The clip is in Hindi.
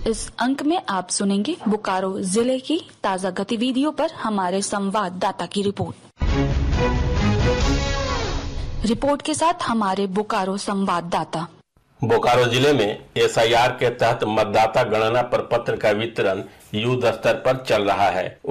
इस अंक में आप सुनेंगे बोकारो जिले की ताजा गतिविधियों पर हमारे संवाददाता की रिपोर्ट के साथ हमारे बोकारो संवाददाता। बोकारो जिले में SIR के तहत मतदाता गणना प्रपत्र का वितरण युद्ध स्तर पर चल रहा है।